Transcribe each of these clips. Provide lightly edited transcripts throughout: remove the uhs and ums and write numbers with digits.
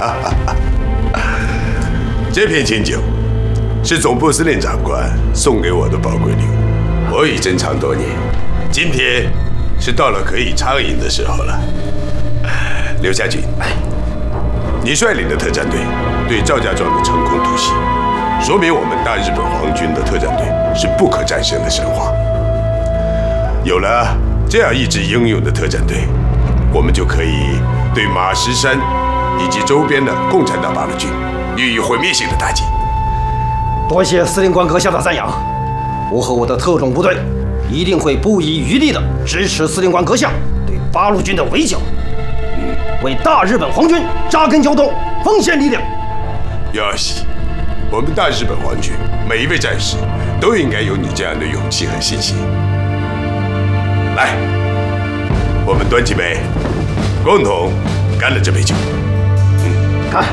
这瓶清酒是总部司令长官送给我的宝贵礼物，我已珍藏多年。今天是到了可以畅饮的时候了。刘家军，你率领的特战队对赵家庄的成功突袭，说明我们大日本皇军的特战队是不可战胜的神话。有了这样一支英勇的特战队，我们就可以对马石山以及周边的共产党八路军予以毁灭性的打击。 多谢司令官阁下的赞扬，我和我的特种部队一定会不遗余力地支持司令官阁下对八路军的围剿，为大日本皇军扎根胶东，奉献力量。 要西，我们大日本皇军每一位战士都应该有你这样的勇气和信心。来，我们端起杯，共同干了这杯酒。 干！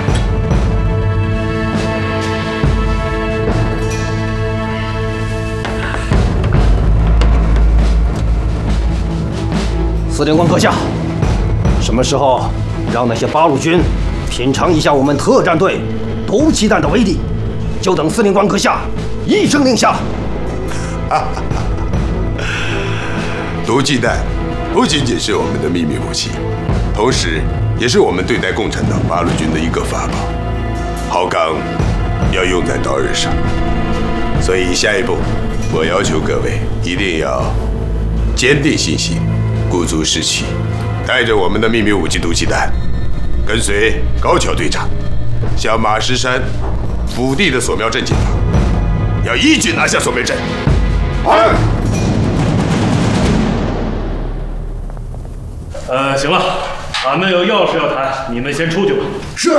司令官阁下，什么时候让那些八路军品尝一下我们特战队毒气弹的威力，就等司令官阁下一声令下。 毒气弹不仅仅是我们的秘密武器，同时也是我们对待共产党八路军的一个法宝。好钢要用在刀刃上，所以下一步我要求各位一定要坚定信心，鼓足士气，带着我们的秘密武器毒气弹，跟随高桥队长向马石山腹地的锁庙镇进发，要一举拿下锁庙镇。 行了，俺们有要事要谈，你们先出去吧。 是。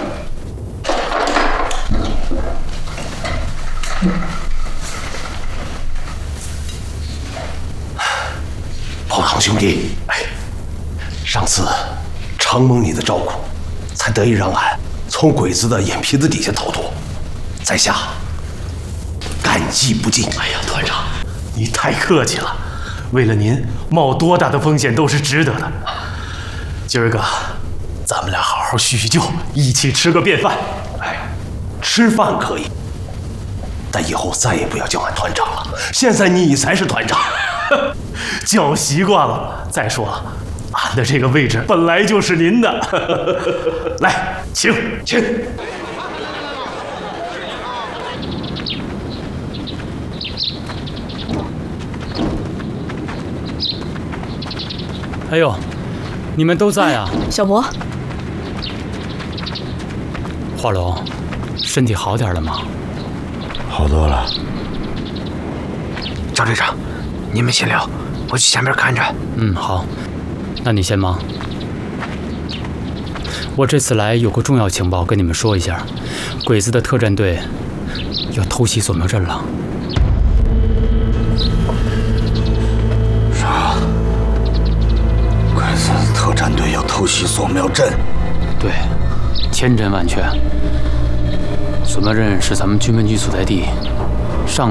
彭航兄弟，上次承蒙你的照顾，才得以让俺从鬼子的眼皮子底下逃脱，在下感激不尽。 哎呀，团长，你太客气了，为了您冒多大的风险都是值得的。今儿个咱们俩好好叙叙旧，一起吃个便饭。 吃饭可以，但以后再也不要叫俺团长了。现在你才是团长。 叫习惯了。再说了，俺的这个位置本来就是您的。来，请。 哎呦，你们都在啊！ 小魔， 华龙，身体好点了吗？ 好多了。 赵队长，你们先聊，我去前面看着。 好，那你先忙。我这次来有个重要情报跟你们说一下，鬼子的特战队要偷袭锁庙镇了。 啥？鬼子特战队要偷袭锁庙镇？ 对，千真万确。锁庙镇是咱们军分局所在地，